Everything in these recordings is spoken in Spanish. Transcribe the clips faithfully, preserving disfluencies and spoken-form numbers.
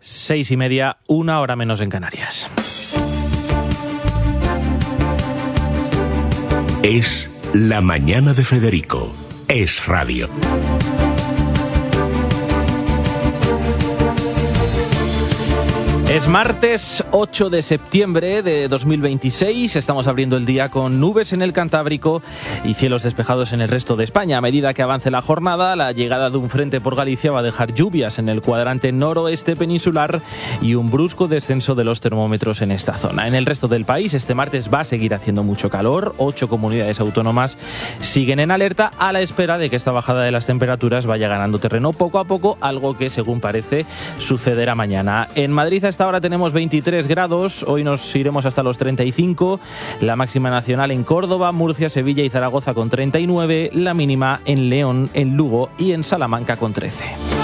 Seis y media, una hora menos en Canarias. Es La Mañana de Federico. Es radio. Es martes ocho de septiembre de dos mil veintiséis, estamos abriendo el día con nubes en el Cantábrico y cielos despejados en el resto de España. A medida que avance la jornada, la llegada de un frente por Galicia va a dejar lluvias en el cuadrante noroeste peninsular y un brusco descenso de los termómetros en esta zona. En el resto del país, este martes va a seguir haciendo mucho calor. Ocho comunidades autónomas siguen en alerta a la espera de que esta bajada de las temperaturas vaya ganando terreno poco a poco, algo que, según parece, sucederá mañana. En Madrid, hasta ahora tenemos veintitrés grados, hoy nos iremos hasta los treinta y cinco, la máxima nacional en Córdoba, Murcia, Sevilla y Zaragoza con treinta y nueve, la mínima en León, en Lugo y en Salamanca con trece.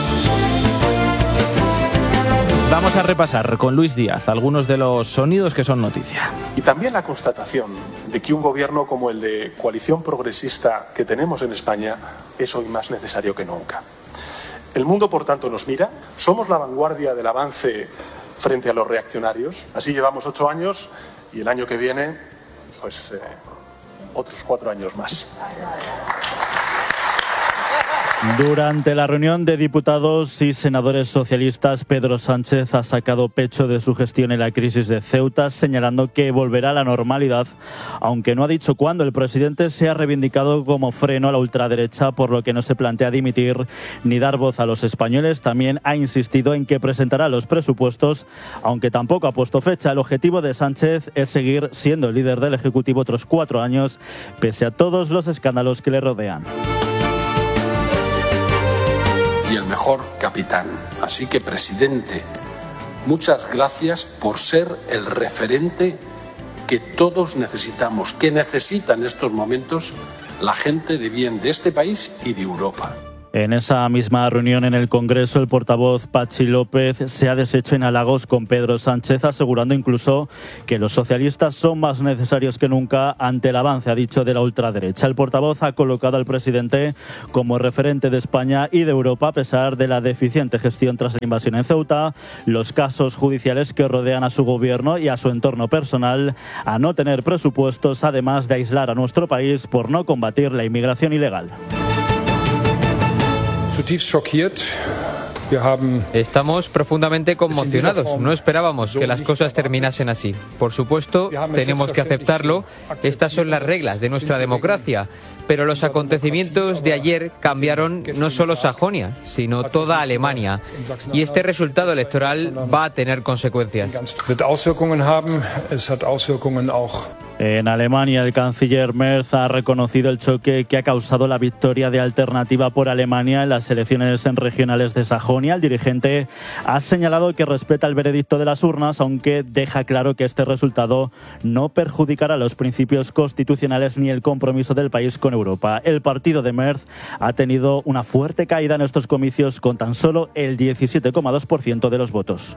Vamos a repasar con Luis Díaz algunos de los sonidos que son noticia. Y también la constatación de que un gobierno como el de coalición progresista que tenemos en España es hoy más necesario que nunca. El mundo, por tanto, nos mira, somos la vanguardia del avance frente a los reaccionarios. Así llevamos ocho años y el año que viene, pues, eh, otros cuatro años más. Durante la reunión de diputados y senadores socialistas, Pedro Sánchez ha sacado pecho de su gestión en la crisis de Ceuta, señalando que volverá a la normalidad, aunque no ha dicho cuándo. El presidente se ha reivindicado como freno a la ultraderecha, por lo que no se plantea dimitir ni dar voz a los españoles. También ha insistido en que presentará los presupuestos, aunque tampoco ha puesto fecha. El objetivo de Sánchez es seguir siendo el líder del Ejecutivo otros cuatro años, pese a todos los escándalos que le rodean. Y el mejor capitán. Así que, presidente, muchas gracias por ser el referente que todos necesitamos, que necesita en estos momentos la gente de bien de este país y de Europa. En esa misma reunión en el Congreso, el portavoz Patxi López se ha deshecho en halagos con Pedro Sánchez, asegurando incluso que los socialistas son más necesarios que nunca ante el avance, ha dicho, de la ultraderecha. El portavoz ha colocado al presidente como referente de España y de Europa, a pesar de la deficiente gestión tras la invasión en Ceuta, los casos judiciales que rodean a su gobierno y a su entorno personal, a no tener presupuestos, además de aislar a nuestro país por no combatir la inmigración ilegal. Estamos profundamente conmocionados. No esperábamos que las cosas terminasen así. Por supuesto, tenemos que aceptarlo. Estas son las reglas de nuestra democracia. Pero los acontecimientos de ayer cambiaron no solo Sajonia, sino toda Alemania. Y este resultado electoral va a tener consecuencias. En Alemania, el canciller Merz ha reconocido el choque que ha causado la victoria de Alternativa por Alemania en las elecciones regionales de Sajonia. El dirigente ha señalado que respeta el veredicto de las urnas, aunque deja claro que este resultado no perjudicará los principios constitucionales ni el compromiso del país con Europa. El partido de Merz ha tenido una fuerte caída en estos comicios, con tan solo el diecisiete coma dos por ciento de los votos.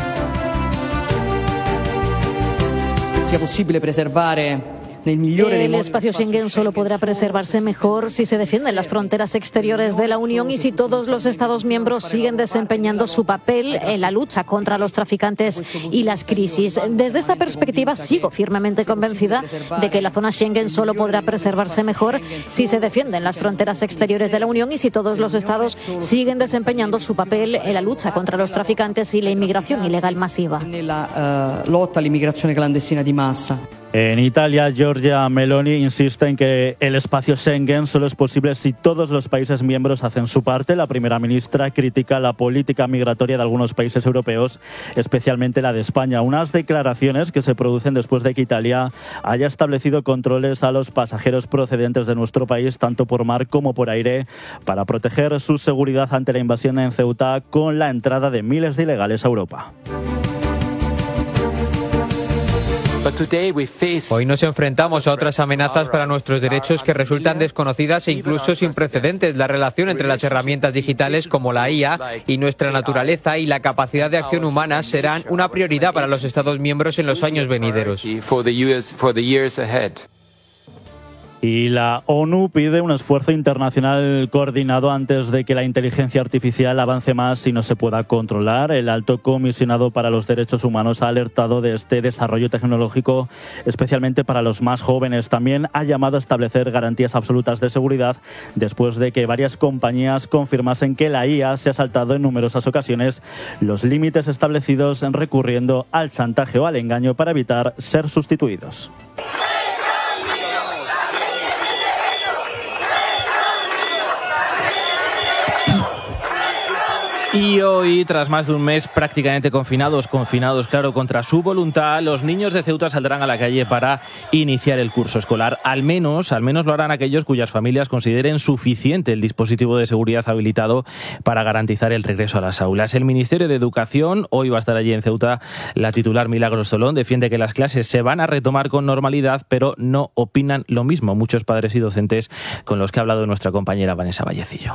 Sia possibile preservare El espacio Schengen solo podrá preservarse mejor si se defienden las fronteras exteriores de la Unión y si todos los Estados miembros siguen desempeñando su papel en la lucha contra los traficantes y las crisis. Desde esta perspectiva, sigo firmemente convencida de que la zona Schengen solo podrá preservarse mejor si se defienden las fronteras exteriores de la Unión y si todos los Estados siguen desempeñando su papel en la lucha contra los traficantes y la inmigración ilegal masiva. Nella uh, lotta all'immigrazione clandestina di massa. En Italia, Giorgia Meloni insiste en que el espacio Schengen solo es posible si todos los países miembros hacen su parte. La primera ministra critica la política migratoria de algunos países europeos, especialmente la de España. Unas declaraciones que se producen después de que Italia haya establecido controles a los pasajeros procedentes de nuestro país, tanto por mar como por aire, para proteger su seguridad ante la invasión en Ceuta con la entrada de miles de ilegales a Europa. Hoy nos enfrentamos a otras amenazas para nuestros derechos que resultan desconocidas e incluso sin precedentes. La relación entre las herramientas digitales como la I A y nuestra naturaleza y la capacidad de acción humana serán una prioridad para los Estados miembros en los años venideros. Y la ONU pide un esfuerzo internacional coordinado antes de que la inteligencia artificial avance más y no se pueda controlar. El alto comisionado para los derechos humanos ha alertado de este desarrollo tecnológico, especialmente para los más jóvenes. También ha llamado a establecer garantías absolutas de seguridad después de que varias compañías confirmasen que la I A se ha saltado en numerosas ocasiones los límites establecidos recurriendo al chantaje o al engaño para evitar ser sustituidos. Y hoy, tras más de un mes prácticamente confinados, confinados, claro, contra su voluntad, los niños de Ceuta saldrán a la calle para iniciar el curso escolar. Al menos, al menos lo harán aquellos cuyas familias consideren suficiente el dispositivo de seguridad habilitado para garantizar el regreso a las aulas. El Ministerio de Educación, hoy va a estar allí en Ceuta, la titular Milagros Tolón, defiende que las clases se van a retomar con normalidad, pero no opinan lo mismo muchos padres y docentes con los que ha hablado nuestra compañera Vanessa Vallecillo.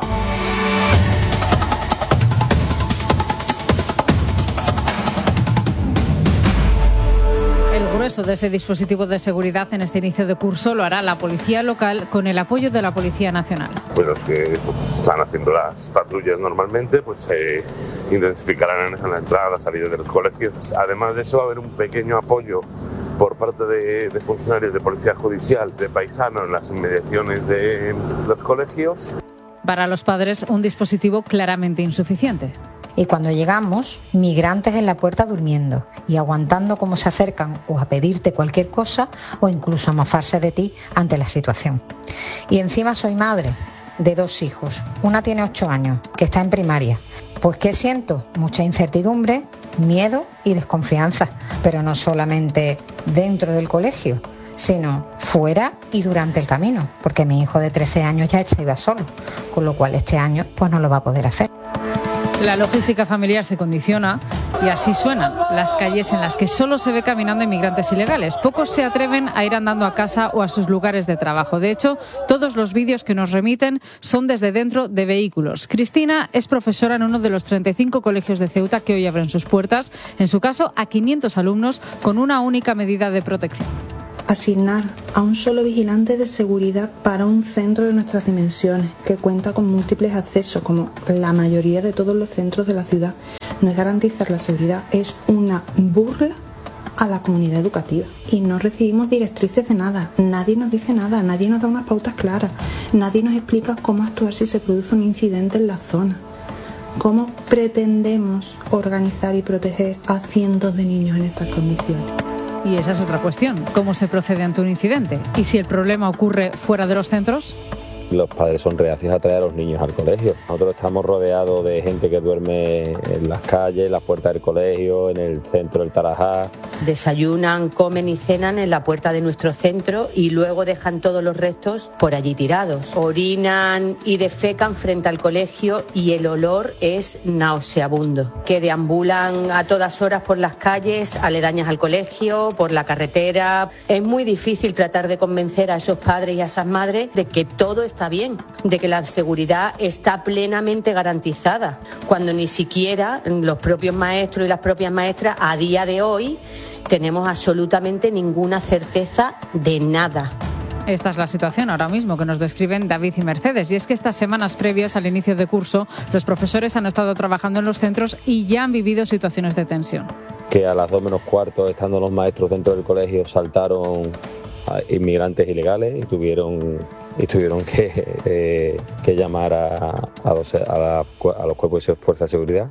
El grueso de ese dispositivo de seguridad en este inicio de curso lo hará la policía local con el apoyo de la Policía Nacional. Pues los que están haciendo las patrullas normalmente, pues se eh, intensificarán en la entrada y la salida de los colegios. Además de eso, va a haber un pequeño apoyo por parte de, de funcionarios de Policía Judicial de Paisano en las inmediaciones de los colegios. Para los padres, un dispositivo claramente insuficiente. Y cuando llegamos, migrantes en la puerta durmiendo y aguantando cómo se acercan o a pedirte cualquier cosa o incluso a mofarse de ti ante la situación. Y encima soy madre de dos hijos. Una tiene ocho años, que está en primaria. Pues ¿qué siento? Mucha incertidumbre, miedo y desconfianza. Pero no solamente dentro del colegio, sino fuera y durante el camino. Porque mi hijo de trece años ya se iba solo, con lo cual este año pues no lo va a poder hacer. La logística familiar se condiciona y así suenan las calles en las que solo se ve caminando inmigrantes ilegales. Pocos se atreven a ir andando a casa o a sus lugares de trabajo. De hecho, todos los vídeos que nos remiten son desde dentro de vehículos. Cristina es profesora en uno de los treinta y cinco colegios de Ceuta que hoy abren sus puertas. En su caso, a quinientos alumnos con una única medida de protección. Asignar a un solo vigilante de seguridad para un centro de nuestras dimensiones, que cuenta con múltiples accesos, como la mayoría de todos los centros de la ciudad, no es garantizar la seguridad, es una burla a la comunidad educativa. Y no recibimos directrices de nada, nadie nos dice nada, nadie nos da unas pautas claras, nadie nos explica cómo actuar si se produce un incidente en la zona. ¿Cómo pretendemos organizar y proteger a cientos de niños en estas condiciones? Y esa es otra cuestión, ¿cómo se procede ante un incidente? ¿Y si el problema ocurre fuera de los centros? Los padres son reacios a traer a los niños al colegio. Nosotros estamos rodeados de gente que duerme en las calles, en las puertas del colegio, en el centro del Tarajá. Desayunan, comen y cenan en la puerta de nuestro centro y luego dejan todos los restos por allí tirados. Orinan y defecan frente al colegio y el olor es nauseabundo. Que deambulan a todas horas por las calles aledañas al colegio, por la carretera. Es muy difícil tratar de convencer a esos padres y a esas madres de que todo está bien, de que la seguridad está plenamente garantizada, cuando ni siquiera los propios maestros y las propias maestras a día de hoy tenemos absolutamente ninguna certeza de nada. Esta es la situación ahora mismo que nos describen David y Mercedes, y es que estas semanas previas al inicio de curso los profesores han estado trabajando en los centros y ya han vivido situaciones de tensión. Que a las dos menos cuarto, estando los maestros dentro del colegio, saltaron a inmigrantes ilegales y tuvieron y tuvieron que, eh, que llamar a, a, los, a, la, a los cuerpos de fuerza de seguridad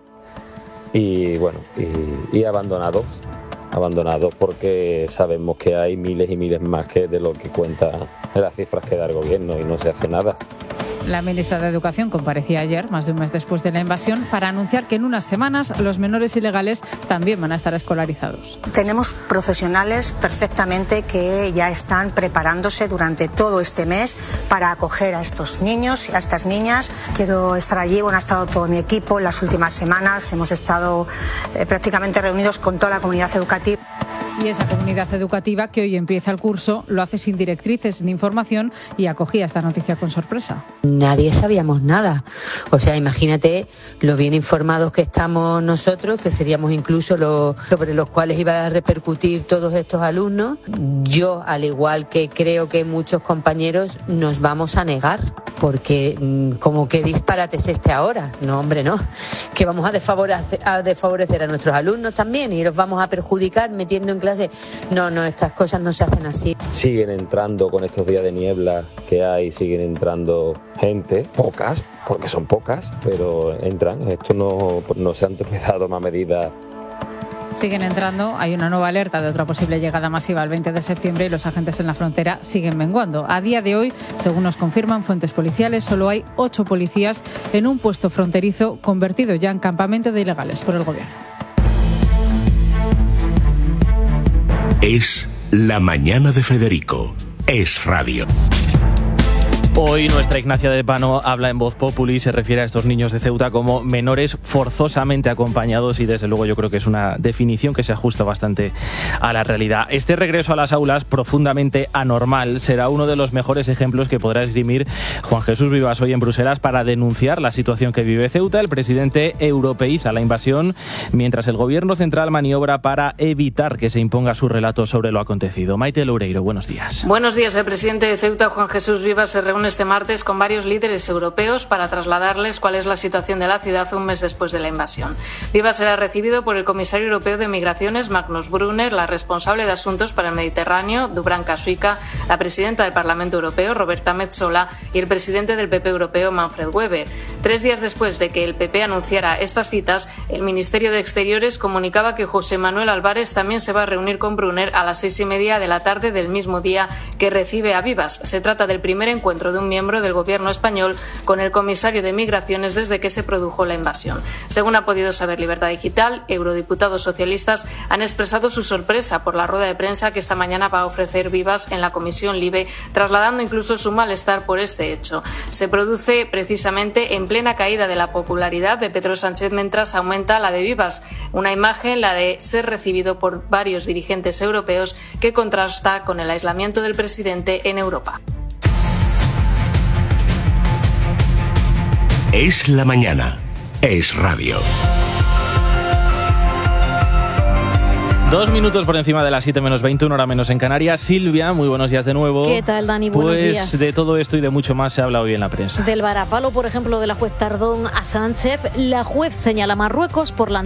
y bueno y, y abandonados abandonados porque sabemos que hay miles y miles más que de lo que cuenta las cifras que da el gobierno y no se hace nada. La ministra de Educación comparecía ayer, más de un mes después de la invasión, para anunciar que en unas semanas los menores ilegales también van a estar escolarizados. Tenemos profesionales perfectamente que ya están preparándose durante todo este mes para acoger a estos niños y a estas niñas. Quiero estar allí, bueno, ha estado todo mi equipo en las últimas semanas, hemos estado eh, prácticamente reunidos con toda la comunidad educativa. Y esa comunidad educativa que hoy empieza el curso lo hace sin directrices, sin información y acogía esta noticia con sorpresa. Nadie sabíamos nada. O sea, imagínate lo bien informados que estamos nosotros, que seríamos incluso los sobre los cuales iban a repercutir todos estos alumnos. Yo, al igual que creo que muchos compañeros, nos vamos a negar, porque como que disparate es este ahora. No, hombre, no. Que vamos a desfavorecer, a desfavorecer a nuestros alumnos también y los vamos a perjudicar metiendo en clase. No, no, estas cosas no se hacen así. Siguen entrando con estos días de niebla que hay, siguen entrando gente, pocas, porque son pocas, pero entran. Esto no, no se han tomado más medidas. Siguen entrando, hay una nueva alerta de otra posible llegada masiva el veinte de septiembre y los agentes en la frontera siguen menguando. A día de hoy, según nos confirman fuentes policiales, solo hay ocho policías en un puesto fronterizo convertido ya en campamento de ilegales por el gobierno. Es La Mañana de Federico. Es radio. Hoy nuestra Ignacia de Pano habla en Voz Populi y se refiere a estos niños de Ceuta como menores forzosamente acompañados y desde luego yo creo que es una definición que se ajusta bastante a la realidad. Este regreso a las aulas profundamente anormal será uno de los mejores ejemplos que podrá esgrimir Juan Jesús Vivas hoy en Bruselas para denunciar la situación que vive Ceuta. El presidente europeiza la invasión mientras el gobierno central maniobra para evitar que se imponga su relato sobre lo acontecido. Maite Loureiro, buenos días. Buenos días. El presidente de Ceuta, Juan Jesús Vivas, se reúne este martes con varios líderes europeos para trasladarles cuál es la situación de la ciudad un mes después de la invasión. Vivas será recibido por el comisario europeo de Migraciones, Magnus Brunner, la responsable de Asuntos para el Mediterráneo, Dubravka Šuica, la presidenta del Parlamento Europeo, Roberta Metsola, y el presidente del P P europeo, Manfred Weber. Tres días después de que el P P anunciara estas citas, el Ministerio de Exteriores comunicaba que José Manuel Álvarez también se va a reunir con Brunner a las seis y media de la tarde del mismo día que recibe a Vivas. Se trata del primer encuentro de un miembro del gobierno español con el comisario de Migraciones desde que se produjo la invasión. Según ha podido saber Libertad Digital, eurodiputados socialistas han expresado su sorpresa por la rueda de prensa que esta mañana va a ofrecer Vivas en la Comisión LIBE, trasladando incluso su malestar por este hecho. Se produce precisamente en plena caída de la popularidad de Pedro Sánchez mientras aumenta la de Vivas, una imagen, la de ser recibido por varios dirigentes europeos, que contrasta con el aislamiento del presidente en Europa. Es la mañana. Es radio. Dos minutos por encima de las siete menos veinte, una hora menos en Canarias. Silvia, muy buenos días de nuevo. ¿Qué tal, Dani? Buenos pues días. De todo esto y de mucho más se habla hoy en la prensa. Del varapalo, por ejemplo, de la juez Tardón a Sánchez. La juez señala a Marruecos por la